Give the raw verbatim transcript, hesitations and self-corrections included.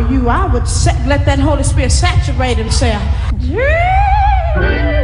were you, I would sa- let that Holy Spirit saturate himself.